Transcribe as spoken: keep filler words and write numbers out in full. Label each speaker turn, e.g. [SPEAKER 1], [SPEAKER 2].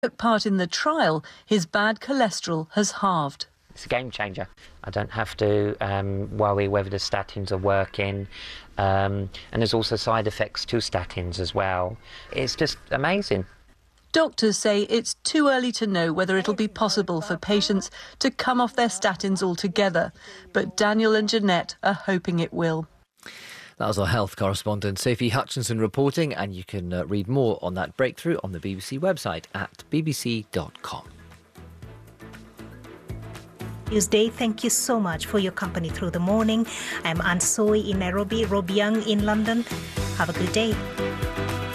[SPEAKER 1] took part in the trial, his bad cholesterol has halved.
[SPEAKER 2] It's a game changer. I don't have to um, worry whether the statins are working, um, and there's also side effects to statins as well. It's just amazing.
[SPEAKER 1] Doctors say it's too early to know whether it'll be possible for patients to come off their statins altogether, but Daniel and Jeanette are hoping it will.
[SPEAKER 3] That was our health correspondent Sophie Hutchinson reporting, and you can uh, read more on that breakthrough on the B B C website at b b c dot com.
[SPEAKER 4] Tuesday. Thank you so much for your company through the morning. I'm Anne Soy in Nairobi, Rob Young in London. Have a good day.